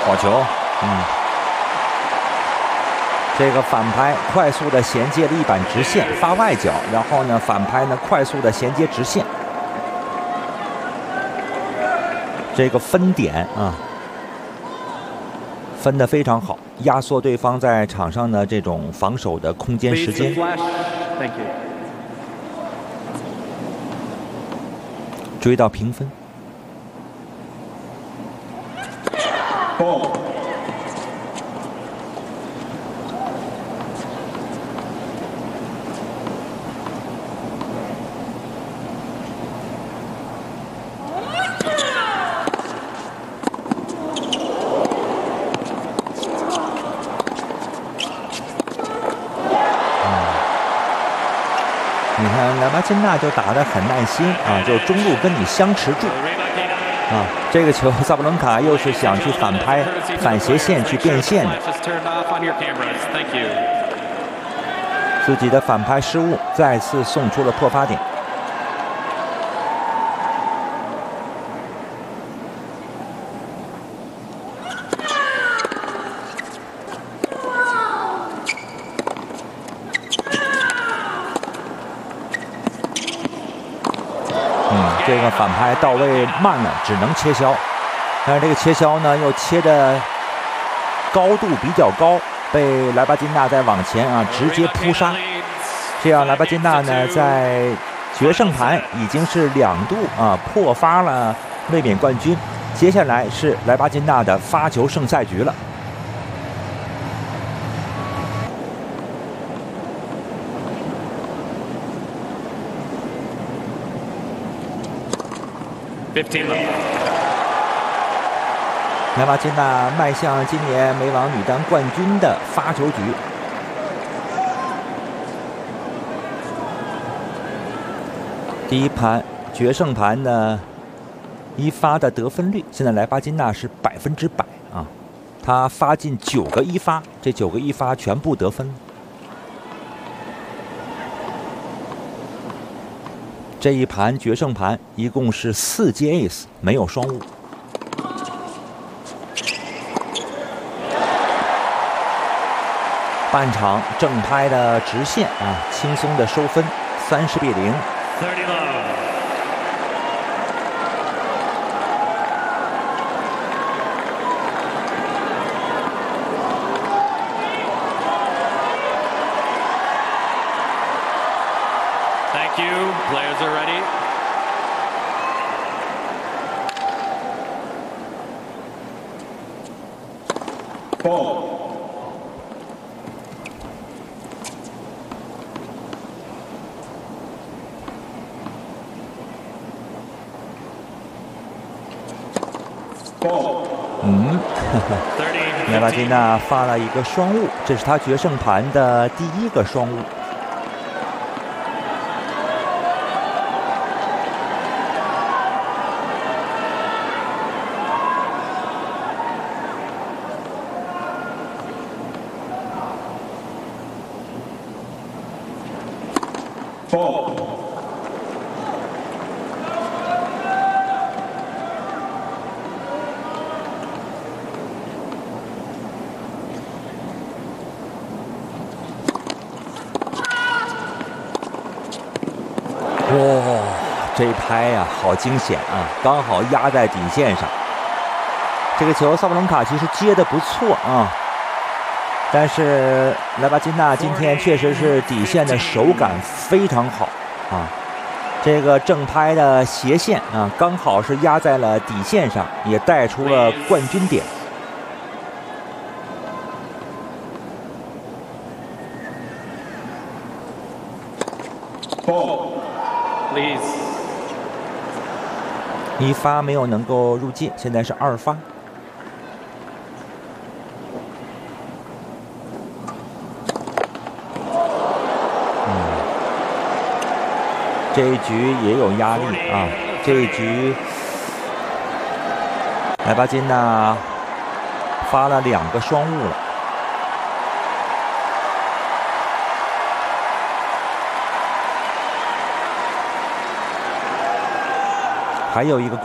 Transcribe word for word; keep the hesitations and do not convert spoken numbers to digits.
好球，嗯，这个反拍快速的衔接了一板直线发外角，然后呢反拍呢快速的衔接直线，这个分点啊。 分得非常好，压缩对方在场上的这种防守的空间时间。追到平分。你看莱巴金纳就打得很耐心啊，就中路跟你相持住啊。这个球萨布伦卡又是想去反拍、反斜线去变线的，自己的反拍失误，再次送出了破发点。这个反拍到位慢了，只能切削，但是这个切削呢又切的高度比较高，被莱巴金纳在往前啊直接扑杀，这样莱巴金纳呢在决胜盘已经是两度啊破发了卫冕冠军，接下来是莱巴金纳的发球胜赛局了。 莱巴金纳迈向今年美网女单冠军的发球局。第一盘决胜盘呢，一发的得分率，现在莱巴金纳是百分之百啊，他发进九个一发，这九个一发全部得分。 这一盘决胜盘一共是四记 ace， 没有双误。半场正拍的直线啊，轻松的收分，三十比零。 Thank you. Players are ready. Ball. Ball. 嗯，莱巴金纳发了一个双误，这是他决胜盘的第一个双误。 哇、哦，这一拍呀、啊，好惊险啊！刚好压在底线上。这个球萨布伦卡其实接的不错啊，但是莱巴金纳今天确实是底线的手感非常好啊。这个正拍的斜线啊，刚好是压在了底线上，也带出了冠军点。 一发没有能够入界，现在是二发。嗯，这一局也有压力啊！这一局，莱巴金纳发了两个双误了。 还有一个。